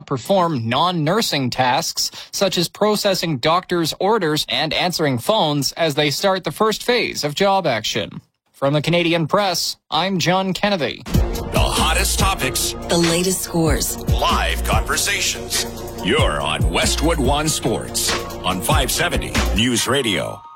perform non-nursing tasks, such as processing doctors' orders and answering phones as they start the first phase of job action. From the Canadian Press, I'm John Kennedy. The hottest topics, the latest scores, live conversations. You're on Westwood One Sports on 570 News Radio.